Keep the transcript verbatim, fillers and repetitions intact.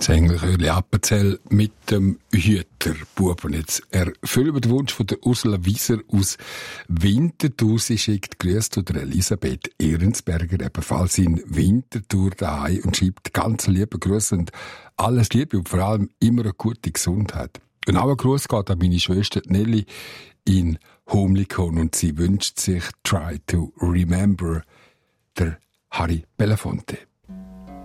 Zängelchörli Appenzell mit dem Hüterbuben. Jetzt erfüllen wir den Wunsch von der Ursula Wieser aus Winterthur. Sie schickt Grüße zu der Elisabeth Ehrensberger, ebenfalls in Winterthur daheim, und schreibt ganz liebe Grüße und alles Liebe und vor allem immer eine gute Gesundheit. Und auch ein Gruß geht an meine Schwester Nelly in Humlikon und sie wünscht sich Try to Remember, der Harry Belafonte.